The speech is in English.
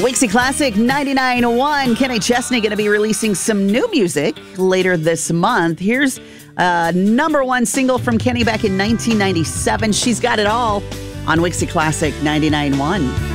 Wixie Classic 99.1. Kenny Chesney going to be releasing some new music later this month. Here's number one single from Kenny back in 1997. She's Got It All on Wixie Classic 99.1.